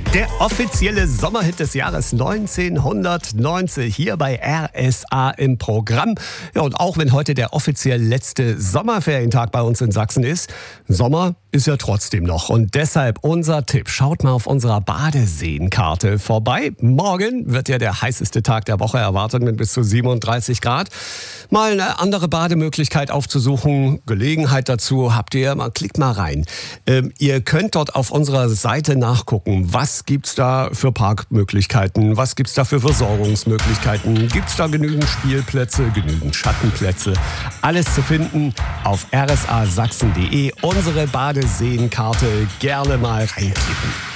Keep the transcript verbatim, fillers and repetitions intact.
Der offizielle Sommerhit des Jahres neunzehnhundertneunzig hier bei R S A im Programm. Ja, und auch wenn heute der offiziell letzte Sommerferientag bei uns in Sachsen ist, Sommer ist ja trotzdem noch. Und deshalb unser Tipp, schaut mal auf unserer Badeseenkarte vorbei. Morgen wird ja der heißeste Tag der Woche erwartet mit bis zu siebenunddreißig Grad. Mal eine andere Bademöglichkeit aufzusuchen, Gelegenheit dazu habt ihr, mal klickt mal rein. Ähm, ihr könnt dort auf unserer Seite nachgucken, was gibt's da für Parkmöglichkeiten, was gibt's da für Versorgungsmöglichkeiten, gibt's da genügend Spielplätze, genügend Schattenplätze. Alles zu finden auf r s a sachsen punkt d e, unsere Badeseenkarte, gerne mal reinklicken.